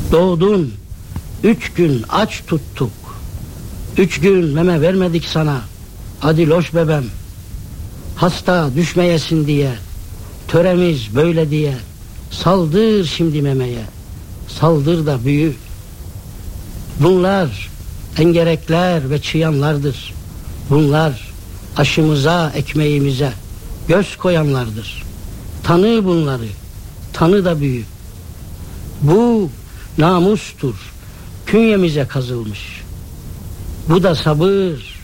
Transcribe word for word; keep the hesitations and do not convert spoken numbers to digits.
Doğdun, üç gün aç tuttuk. Üç gün meme vermedik sana. Hadi loş bebem. Hasta düşmeyesin diye, töremiz böyle diye. Saldır şimdi memeye. Saldır da büyü. Bunlar engerekler ve çıyanlardır. Bunlar aşımıza, ekmeğimize göz koyanlardır. Tanı bunları, tanı da büyü. Bu namustur, künyemize kazılmış. Bu da sabır,